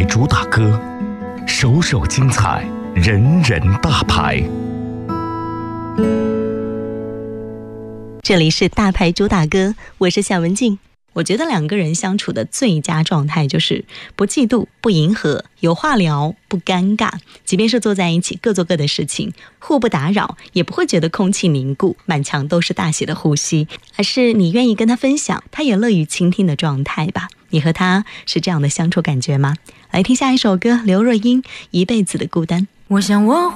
主打歌，首首精彩，人人大牌。 这里是大牌主打歌，我是夏文静。我觉得两个人相处的最佳状态就是不嫉妒、不迎合，有话聊，不尴尬。即便是坐在一起各做各的事情，互不打扰，也不会觉得空气凝固，满墙都是大写的呼吸，而是你愿意跟他分享，他也乐于倾听的状态吧。你和他是这样的相处感觉吗？来听下一首歌，刘若英《一辈子的孤单》。 我想我